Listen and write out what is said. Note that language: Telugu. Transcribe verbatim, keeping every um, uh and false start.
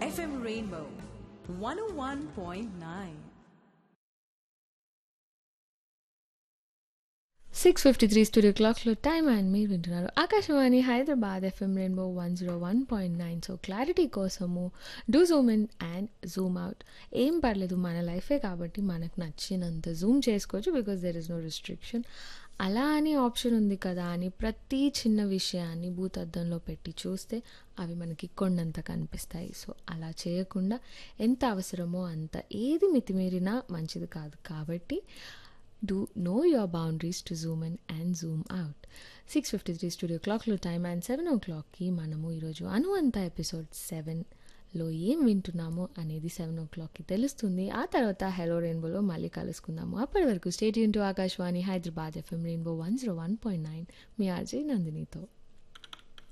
F M Rainbow one oh one point nine. Six fifty three studio క్లాక్లో టైమ్ అండ్ మీరు వింటున్నారు Akashvani Hyderabad FM rainbow one zero one point nine. So clarity కోసము do Zoom in and Zoom out. ఏం పర్లేదు, మన లైఫే కాబట్టి మనకు నచ్చినంత జూమ్ చేసుకోవచ్చు, because there is no restriction. అలా అని ఆప్షన్ ఉంది కదా అని ప్రతి చిన్న విషయాన్ని భూతద్దంలో పెట్టి చూస్తే అవి మనకి కొండంత కనిపిస్తాయి. సో అలా చేయకుండా ఎంత అవసరమో అంత, ఏది మితిమీరినా మంచిది కాదు. కాబట్టి do know your boundaries to zoom in and zoom out. Six fifty three studio క్లాక్లో టైమ్ అండ్ సెవెన్ ఓ క్లాక్కి మనము ఈరోజు అనువంత ఎపిసోడ్ సెవెన్లో ఏం వింటున్నామో అనేది సెవెన్ ఓ క్లాక్కి తెలుస్తుంది. ఆ తర్వాత హెలో రెయిన్బోలో మళ్ళీ కలుసుకుందాము. అప్పటి వరకు stay tune to Akashvani Hyderabad FM rainbow one zero one point nine me RJ నందినితో.